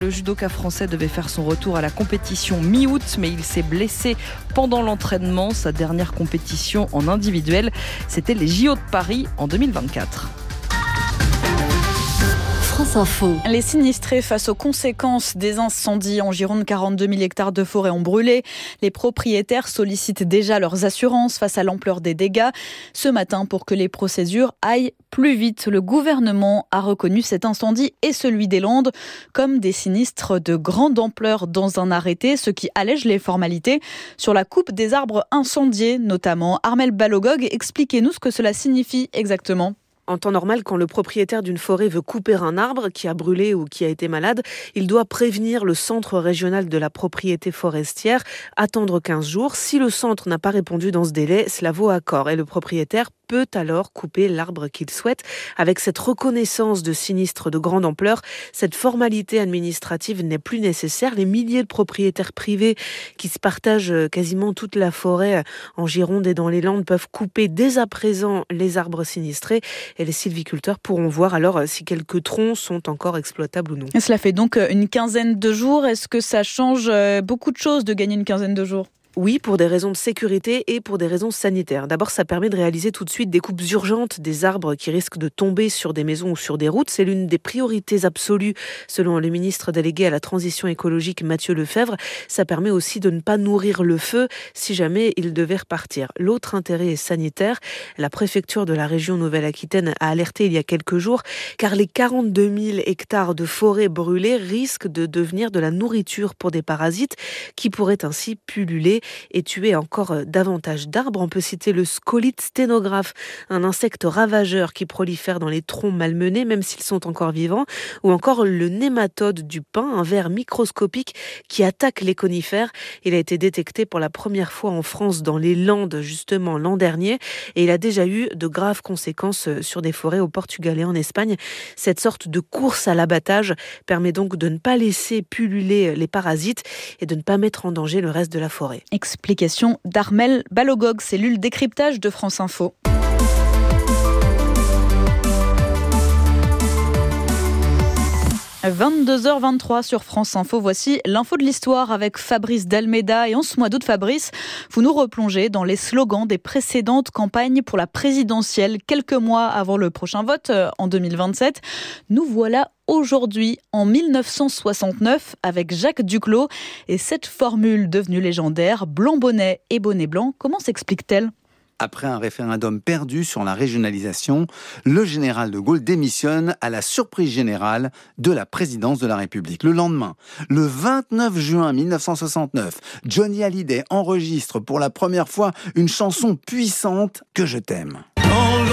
Le judoka français devait faire son retour à la compétition mi-août, mais il s'est blessé pendant l'entraînement. Sa dernière compétition en individuel, c'était les JO de Paris en 2024. France Info. Les sinistrés face aux conséquences des incendies en Gironde, 42 000 hectares de forêt ont brûlé. Les propriétaires sollicitent déjà leurs assurances face à l'ampleur des dégâts. Ce matin, pour que les procédures aillent plus vite, le gouvernement a reconnu cet incendie et celui des Landes comme des sinistres de grande ampleur dans un arrêté, ce qui allège les formalités sur la coupe des arbres incendiés notamment. Armelle Balogog, expliquez-nous ce que cela signifie exactement. En temps normal, quand le propriétaire d'une forêt veut couper un arbre qui a brûlé ou qui a été malade, il doit prévenir le centre régional de la propriété forestière, attendre 15 jours. Si le centre n'a pas répondu dans ce délai, cela vaut accord et le propriétaire peut alors couper l'arbre qu'il souhaite. Avec cette reconnaissance de sinistre de grande ampleur, cette formalité administrative n'est plus nécessaire. Les milliers de propriétaires privés qui se partagent quasiment toute la forêt en Gironde et dans les Landes peuvent couper dès à présent les arbres sinistrés et les sylviculteurs pourront voir alors si quelques troncs sont encore exploitables ou non. Et cela fait donc une quinzaine de jours. Est-ce que ça change beaucoup de choses de gagner une quinzaine de jours ? Oui, pour des raisons de sécurité et pour des raisons sanitaires. D'abord, ça permet de réaliser tout de suite des coupes urgentes des arbres qui risquent de tomber sur des maisons ou sur des routes. C'est l'une des priorités absolues, selon le ministre délégué à la transition écologique Mathieu Lefebvre. Ça permet aussi de ne pas nourrir le feu si jamais il devait repartir. L'autre intérêt est sanitaire. La préfecture de la région Nouvelle-Aquitaine a alerté il y a quelques jours, car les 42 000 hectares de forêt brûlées risquent de devenir de la nourriture pour des parasites qui pourraient ainsi pulluler et tuer encore davantage d'arbres. On peut citer le scolyte sténographe, un insecte ravageur qui prolifère dans les troncs malmenés, même s'ils sont encore vivants, ou encore le nématode du pin, un ver microscopique qui attaque les conifères. Il a été détecté pour la première fois en France dans les Landes, justement l'an dernier, et il a déjà eu de graves conséquences sur des forêts au Portugal et en Espagne. Cette sorte de course à l'abattage permet donc de ne pas laisser pulluler les parasites et de ne pas mettre en danger le reste de la forêt. Explication d'Armelle Balogog, cellule décryptage de France Info. 22h23 sur France Info, voici l'info de l'histoire avec Fabrice Dalméda. Et en ce mois d'août, Fabrice, vous nous replongez dans les slogans des précédentes campagnes pour la présidentielle, quelques mois avant le prochain vote en 2027. Nous voilà aujourd'hui en 1969 avec Jacques Duclos et cette formule devenue légendaire, blanc bonnet et bonnet blanc, comment s'explique-t-elle ? Après un référendum perdu sur la régionalisation, le général de Gaulle démissionne à la surprise générale de la présidence de la République. Le lendemain, le 29 juin 1969, Johnny Hallyday enregistre pour la première fois une chanson puissante, Que je t'aime.